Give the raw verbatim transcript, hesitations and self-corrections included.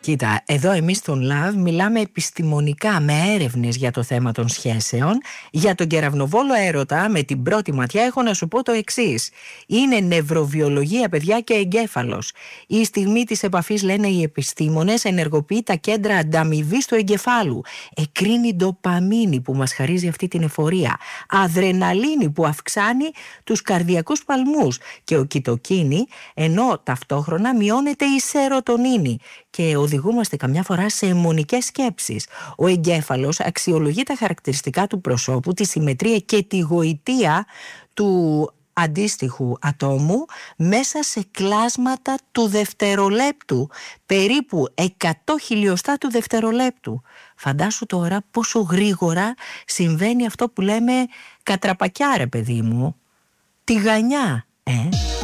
Κοίτα, εδώ εμείς στον Love μιλάμε επιστημονικά, με έρευνες για το θέμα των σχέσεων. Για τον κεραυνοβόλο έρωτα, με την πρώτη ματιά έχω να σου πω το εξής. Είναι νευροβιολογία, παιδιά, και εγκέφαλος. Η στιγμή της επαφής, λένε οι επιστήμονες, ενεργοποιεί τα κέντρα ανταμοιβής του εγκεφάλου. Εκρίνει ντοπαμίνη που μας χαρίζει αυτή την εφορία. Αδρεναλίνη που αυξάνει τους καρδιακούς παλμούς. Και οκιτοκίνη, ενώ ταυτόχρονα μειώνεται η σερωτονίνη. Και οδηγούμαστε καμιά φορά σε αιμονικές σκέψεις. Ο εγκέφαλος αξιολογεί τα χαρακτηριστικά του προσώπου, τη συμμετρία και τη γοητεία του αντίστοιχου ατόμου μέσα σε κλάσματα του δευτερολέπτου, περίπου εκατό χιλιοστά του δευτερολέπτου. Φαντάσου τώρα πόσο γρήγορα συμβαίνει αυτό που λέμε κατραπακιά, ρε παιδί μου, τηγανιά, ε.